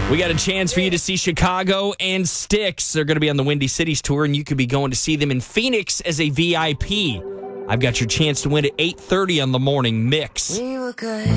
We got a chance for you to see Chicago and Styx. They're going to be on the Windy Cities tour, and you could be going to see them in Phoenix as a VIP. I've got your chance to win at 8:30 on the morning mix. We were good.